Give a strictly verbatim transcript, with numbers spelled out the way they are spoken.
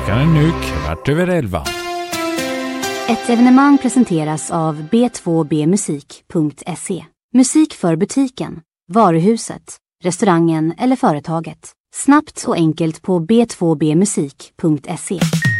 Klockan är nu kvart över elva. Ett evenemang presenteras av b två b musik punkt se. Musik för butiken, varuhuset, restaurangen eller företaget. Snabbt och enkelt på b två b musik punkt se.